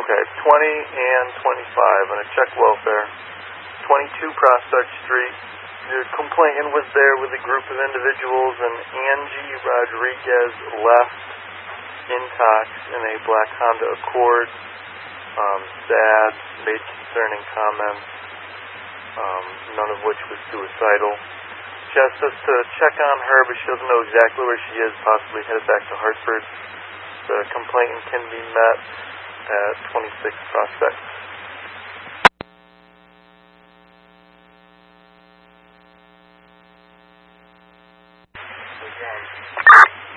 Okay, 20 and 25. I'm going to check welfare. 22 Prospect Street. The complainant was there with a group of individuals, and Angie Rodriguez left Intox in a black Honda Accord. Sad, made concerning comments, none of which was suicidal. She asked us to check on her, but she doesn't know exactly where she is, possibly headed back to Hartford. The complainant can be met at 26 Prospect.